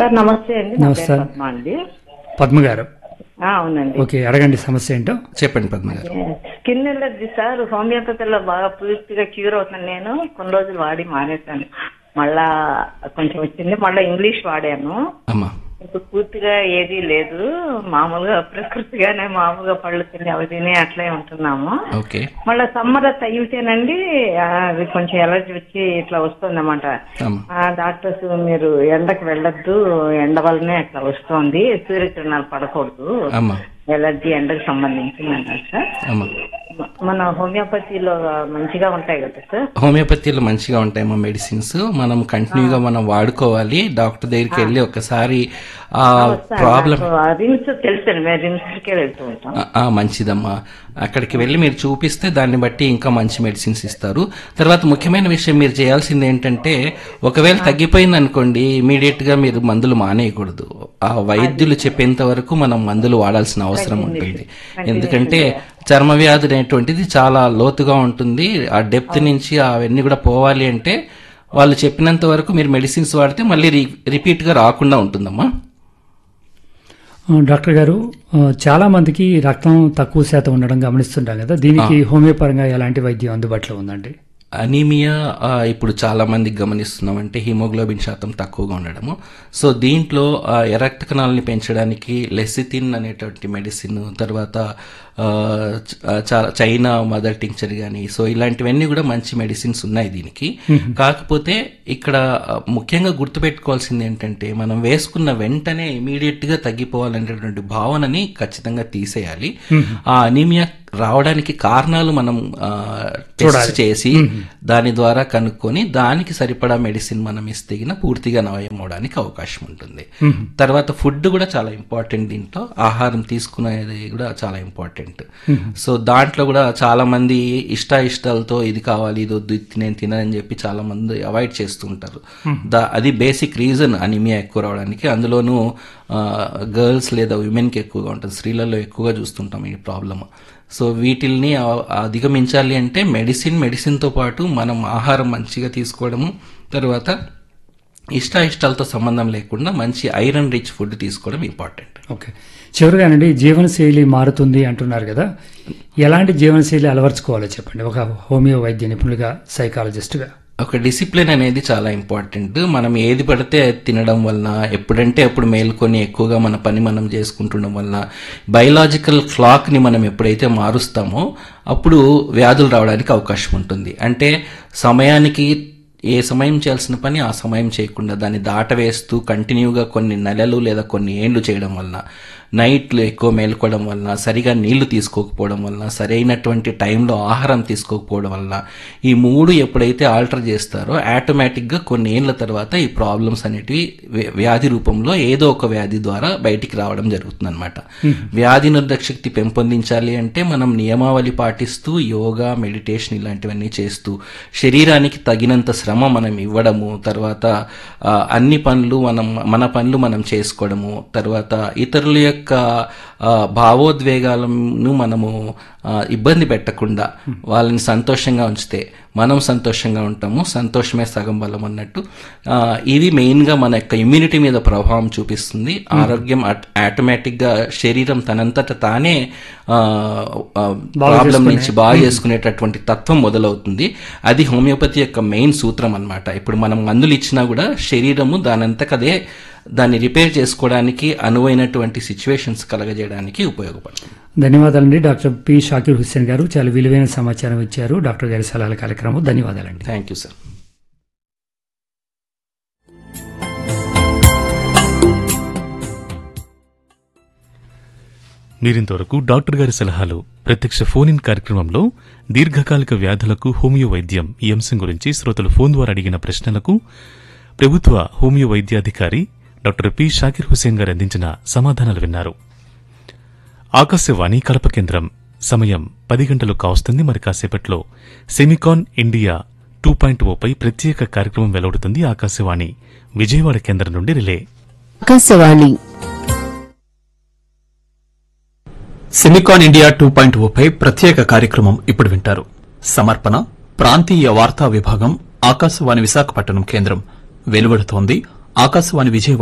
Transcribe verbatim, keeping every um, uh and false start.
Sir నమస్తే అండి. నా నమస్తే. పేరు పద్మ అండి. పద్మ గారు, ఆ, అవునండి. ఓకే, అడగండి సమస్య ఏంటో. చెప్పండి పద్మ గారు. స్కిన్ ఎలర్జీ సార్, హోమియోపతిలో బాగా పూర్తిగా క్యూర్ అవుతుంది. నేను కొన్ని రోజులు వాడి మానేశాను, మళ్ళా కొంచెం వచ్చింది, మళ్ళీ ఇంగ్లీష్ వాడాను. అమ్మా, ఇప్పుడు పూర్తిగా ఏదీ లేదు, మామూలుగా ప్రకృతిగానే మామూలుగా పళ్ళు తిని అవి తిని అట్లే ఉంటున్నాము. ఓకే. మళ్ళీ సమ్మర్ తగ్గితేనండి అది కొంచెం ఎలర్జీ వచ్చి ఇట్లా వస్తుంది అన్నమాట. అమ్మా, డాక్టర్స్ మీరు ఎండకు వెళ్ళొద్దు, ఎండ వల్లనే అట్లా వస్తుంది, సూర్యకిరణాలు పడకూడదు, అమ్మా, ఎలర్జీ ఎండకు సంబంధించింది సార్. అమ్మా, మన హోమియోపతిలో మంచిగా ఉంటాయి కదా సార్? హోమియోపతిలో మంచిగా ఉంటాయమ్మా మెడిసిన్స్. మనం కంటిన్యూగా మనం వాడుకోవాలి. డాక్టర్ దగ్గరికి వెళ్ళి ఒకసారి ఆ ప్రాబ్లం రిమ్స్ తెలుసండి, మేము రిమ్స్ కే వెళ్తూ ఉంటాం. మంచిదమ్మా, అక్కడికి వెళ్ళి మీరు చూపిస్తే దాన్ని బట్టి ఇంకా మంచి మెడిసిన్స్ ఇస్తారు. తర్వాత ముఖ్యమైన విషయం మీరు చేయాల్సింది ఏంటంటే, ఒకవేళ తగ్గిపోయింది అనుకోండి, ఇమీడియట్ గా మీరు మందులు మానేయకూడదు. ఆ వైద్యులు చెప్పేంత వరకు మనం మందులు వాడాల్సిన అవసరం ఉంటుంది. ఎందుకంటే చర్మ వ్యాధి అనేటువంటిది చాలా లోతుగా ఉంటుంది. ఆ డెప్త్ నుంచి అవన్నీ కూడా పోవాలి అంటే వాళ్ళు చెప్పినంత వరకు మీరు మెడిసిన్స్ వాడితే మళ్ళీ రిపీట్ గా రాకుండా ఉంటుందమ్మా. డాక్టర్ గారు, చాలా మందికి రక్తం తక్కువ శాతం ఉండడం గమనిస్తుంటాం కదా, దీనికి హోమియోపరంగా ఎలాంటి వైద్యం అందుబాటులో ఉందండి? అనీమియా ఇప్పుడు చాలా మందికి గమనిస్తున్నాం, అంటే హిమోగ్లోబిన్ శాతం తక్కువగా ఉండడము. సో దీంట్లో రక్త కణాలని పెంచడానికి లెసిథిన్ అనేటువంటి మెడిసిన్, తర్వాత చాలా చైనా మదర్ టింక్చర్ కానీ, సో ఇలాంటివన్నీ కూడా మంచి మెడిసిన్స్ ఉన్నాయి దీనికి. కాకపోతే ఇక్కడ ముఖ్యంగా గుర్తుపెట్టుకోవాల్సింది ఏంటంటే, మనం వేసుకున్న వెంటనే ఇమీడియట్ గా తగ్గిపోవాలనేటువంటి భావనని ఖచ్చితంగా తీసేయాలి. ఆ అనీమియా రావడానికి కారణాలు మనం టెస్ట్ చేసి దాని ద్వారా కనుక్కొని దానికి సరిపడా మెడిసిన్ మనం ఇస్తే పూర్తిగా నయం అవడానికి అవకాశం ఉంటుంది. తర్వాత ఫుడ్ కూడా చాలా ఇంపార్టెంట్. దీంట్లో ఆహారం తీసుకునేది కూడా చాలా ఇంపార్టెంట్. సో దాంట్లో కూడా చాలా మంది ఇష్ట ఇష్టాలతో ఇది కావాలి, ఇది వద్దు, ఇది నేను తినని చెప్పి చాలా మంది అవాయిడ్ చేస్తూ ఉంటారు. అది బేసిక్ రీజన్ అనీమియా ఎక్కువ రావడానికి. అందులోనూ గర్ల్స్ లేదా విమెన్ కి ఎక్కువగా ఉంటుంది, స్త్రీలలో ఎక్కువగా చూస్తుంటాం ఈ ప్రాబ్లమ్. సో వీటిల్ని అధిగమించాలి అంటే మెడిసిన్ మెడిసిన్తో పాటు మనం ఆహారం మంచిగా తీసుకోవడము, తర్వాత ఇష్ట ఇష్టాలతో సంబంధం లేకుండా మంచి ఐరన్ రిచ్ ఫుడ్ తీసుకోవడం ఇంపార్టెంట్. ఓకే, చివరిగానండి, జీవనశైలి మారుతుంది అంటున్నారు కదా, ఎలాంటి జీవనశైలి అలవర్చుకోవాలో చెప్పండి, ఒక హోమియో వైద్య నిపుణులుగా, సైకాలజిస్ట్గా. ఒక డిసిప్లిన్ అనేది చాలా ఇంపార్టెంట్. మనం ఏది పడితే తినడం వలన, ఎప్పుడంటే అప్పుడు మేల్కొని ఎక్కువగా మన పని మనం చేసుకుంటుండడం వలన, బయలాజికల్ క్లాక్ ని మనం ఎప్పుడైతే మారుస్తామో అప్పుడు వ్యాధులు రావడానికి అవకాశం ఉంటుంది. అంటే సమయానికి ఏ సమయం చేయాల్సిన పని ఆ సమయం చేయకుండా దాన్ని దాటవేస్తూ కంటిన్యూగా కొన్ని నెలలు లేదా కొన్ని ఏళ్లు చేయడం వలన, నైట్లు ఎక్కువ మేల్కోవడం వలన, సరిగా నీళ్లు తీసుకోకపోవడం వలన, సరైనటువంటి టైంలో ఆహారం తీసుకోకపోవడం వలన, ఈ మూడు ఎప్పుడైతే ఆల్టర్ చేస్తారో ఆటోమేటిక్గా కొన్ని ఏళ్ల తర్వాత ఈ ప్రాబ్లమ్స్ అనేటివి వ్యాధి రూపంలో ఏదో ఒక వ్యాధి ద్వారా బయటికి రావడం జరుగుతుంది అనమాట. వ్యాధి నిరోధక శక్తి పెంపొందించాలి అంటే మనం నియమావళి పాటిస్తూ యోగా, మెడిటేషన్ ఇలాంటివన్నీ చేస్తూ శరీరానికి తగినంత శ్రమ మనం ఇవ్వడము, తర్వాత అన్ని పనులు మనం మన పనులు మనం చేసుకోవడము, తర్వాత ఇతరుల యొక్క భావోద్వేగాలను మనము ఇబ్బంది పెట్టకుండా వాళ్ళని సంతోషంగా ఉంచితే మనం సంతోషంగా ఉంటాము. సంతోషమే సగం బలం అన్నట్టు ఇది మెయిన్గా మన యొక్క ఇమ్యూనిటీ మీద ప్రభావం చూపిస్తుంది. ఆరోగ్యం ఆటోమేటిక్గా శరీరం తనంతట తానే ప్రాబ్లం నుంచి బాగా చేసుకునేటటువంటి తత్వం మొదలవుతుంది. అది హోమియోపతి యొక్క మెయిన్ సూత్రం అన్నమాట. ఇప్పుడు మనం మందులు ఇచ్చినా కూడా శరీరము దానంతకదే దాన్ని రిపేర్ చేసుకోవడానికి అనువైనటువంటి సిచ్యువేషన్స్ కలగజేయడానికి ఉపయోగపడుతుంది. ధన్యవాదాలండి డాక్టర్ పి షాకీర్ హుస్సేన్ గారు, చాలా విలువైన సమాచారం ఇచ్చారు. డాక్టర్ గారి సలహాల కార్యక్రమం ధన్యవాదాలండి. Thank you sir. మీరింతవరకు డాక్టర్ గారి సలహాలు ప్రత్యక్ష ఫోన్ ఇన్ కార్యక్రమంలో దీర్ఘకాలిక వ్యాధులకు హోమియో వైద్యం ఈ అంశం గురించి శ్రోతలు ఫోన్ ద్వారా అడిగిన ప్రశ్నలకు ప్రభుత్వ హోమియో వైద్యాధికారి డాక్టర్ పి షాకీర్ హుస్సేన్ గారు అందించిన సమాధానాలు విన్నారు. ఆకాశవాణి కడప కేంద్రం సమయం పది గంటలు కావస్తుంది. మరి కాసేపట్లో సెమికాన్ ఇండియా టూ పాయింట్ ఓపై ప్రత్యేక కార్యక్రమం వెలువడుతుంది. ఆకాశవాణి విజయవాడ కేంద్రం నుండి relay. Akashvani SEMICON India two point ఓపై ప్రత్యేక కార్యక్రమం ఇప్పుడు వింటారు. సమర్పణ ప్రాంతీయ వార్తా విభాగం, ఆకాశవాణి విశాఖపట్నం కేంద్రం. వెలువడుతోంది ఆకాశవాణి విజయవాడ